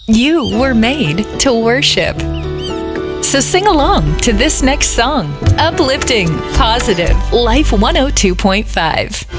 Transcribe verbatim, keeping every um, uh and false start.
You were made to worship. So sing along to this next song. Uplifting, positive, Life one oh two point five.